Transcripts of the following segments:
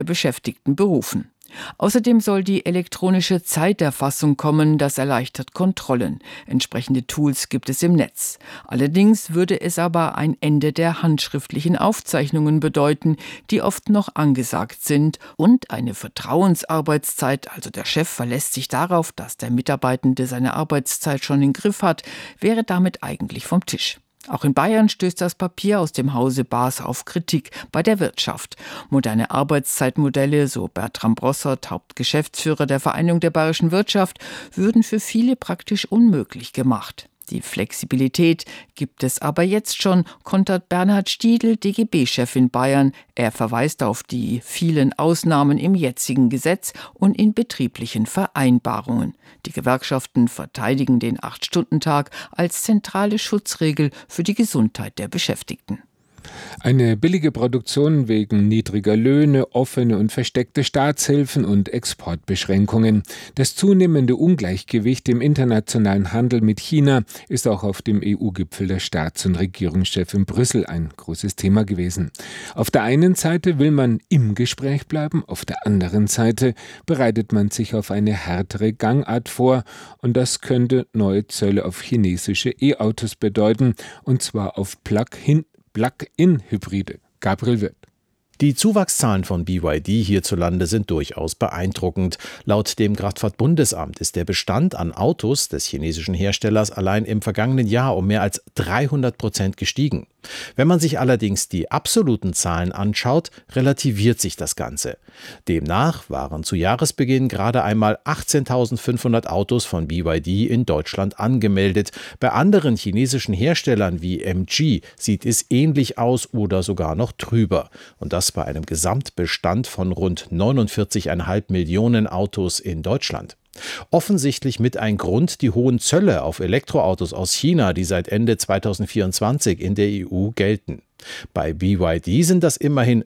Beschäftigten berufen. Außerdem soll die elektronische Zeiterfassung kommen, das erleichtert Kontrollen. Entsprechende Tools gibt es im Netz. Allerdings würde es aber ein Ende der handschriftlichen Aufzeichnungen bedeuten, die oft noch angesagt sind, und eine Vertrauensarbeitszeit, also der Chef verlässt sich darauf, dass der Mitarbeitende seine Arbeitszeit schon im Griff hat, wäre damit eigentlich vom Tisch. Auch in Bayern stößt das Papier aus dem Hause Baas auf Kritik bei der Wirtschaft. Moderne Arbeitszeitmodelle, so Bertram Brossert, Hauptgeschäftsführer der Vereinigung der bayerischen Wirtschaft, würden für viele praktisch unmöglich gemacht. Die Flexibilität gibt es aber jetzt schon, kontert Bernhard Stiedl, DGB-Chef in Bayern. Er verweist auf die vielen Ausnahmen im jetzigen Gesetz und in betrieblichen Vereinbarungen. Die Gewerkschaften verteidigen den 8-Stunden-Tag als zentrale Schutzregel für die Gesundheit der Beschäftigten. Eine billige Produktion wegen niedriger Löhne, offene und versteckte Staatshilfen und Exportbeschränkungen. Das zunehmende Ungleichgewicht im internationalen Handel mit China ist auch auf dem EU-Gipfel der Staats- und Regierungschefs in Brüssel ein großes Thema gewesen. Auf der einen Seite will man im Gespräch bleiben, auf der anderen Seite bereitet man sich auf eine härtere Gangart vor, und das könnte neue Zölle auf chinesische E-Autos bedeuten, und zwar auf Plug-in-Hybride. Gabriel Wirth. Die Zuwachszahlen von BYD hierzulande sind durchaus beeindruckend. Laut dem Kraftfahrtbundesamt ist der Bestand an Autos des chinesischen Herstellers allein im vergangenen Jahr um mehr als 300% gestiegen. Wenn man sich allerdings die absoluten Zahlen anschaut, relativiert sich das Ganze. Demnach waren zu Jahresbeginn gerade einmal 18.500 Autos von BYD in Deutschland angemeldet. Bei anderen chinesischen Herstellern wie MG sieht es ähnlich aus oder sogar noch drüber. Und das bei einem Gesamtbestand von rund 49,5 Millionen Autos in Deutschland. Offensichtlich mit ein Grund die hohen Zölle auf Elektroautos aus China, die seit Ende 2024 in der EU gelten. Bei BYD sind das immerhin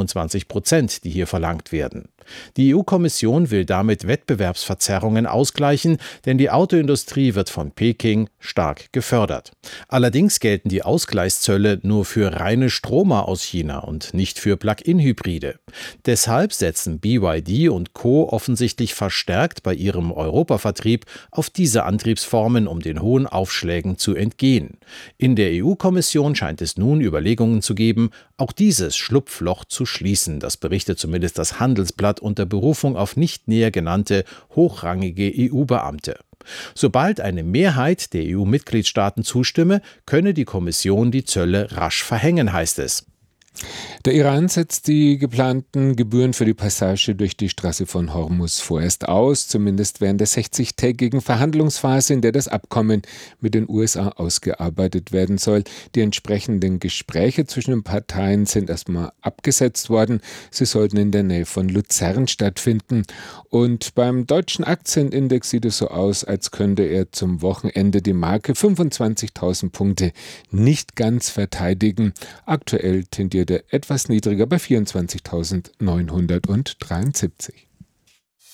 27%, die hier verlangt werden. Die EU-Kommission will damit Wettbewerbsverzerrungen ausgleichen, denn die Autoindustrie wird von Peking stark gefördert. Allerdings gelten die Ausgleichszölle nur für reine Stromer aus China und nicht für Plug-in-Hybride. Deshalb setzen BYD und Co. offensichtlich verstärkt bei ihrem Europavertrieb auf diese Antriebsformen, um den hohen Aufschlägen zu entgehen. In der EU-Kommission scheint es nun Überlegungen zu geben, auch dieses Schlupfloch zu schließen. Das berichtet zumindest das Handelsblatt unter Berufung auf nicht näher genannte hochrangige EU-Beamte. Sobald eine Mehrheit der EU-Mitgliedstaaten zustimme, könne die Kommission die Zölle rasch verhängen, heißt es. Der Iran setzt die geplanten Gebühren für die Passage durch die Straße von Hormuz vorerst aus, zumindest während der 60-tägigen Verhandlungsphase, in der das Abkommen mit den USA ausgearbeitet werden soll. Die entsprechenden Gespräche zwischen den Parteien sind erstmal abgesetzt worden. Sie sollten in der Nähe von Luzern stattfinden. Und beim deutschen Aktienindex sieht es so aus, als könnte er zum Wochenende die Marke 25.000 Punkte nicht ganz verteidigen. Aktuell tendiert er etwas niedriger bei 24.973.